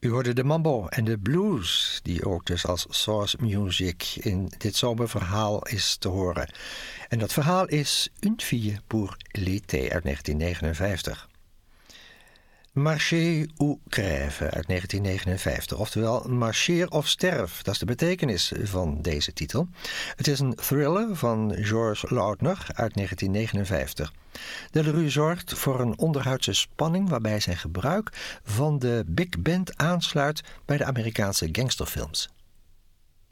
U hoorde de mambo en de blues, die ook dus als source music in dit zomerverhaal is te horen. En dat verhaal is Une fille pour l'été uit 1959. Marcher ou crève uit 1959, oftewel Marcheer of sterf, dat is de betekenis van deze titel. Het is een thriller van George Lautner uit 1959. Delerue zorgt voor een onderhuidse spanning waarbij zijn gebruik van de big band aansluit bij de Amerikaanse gangsterfilms.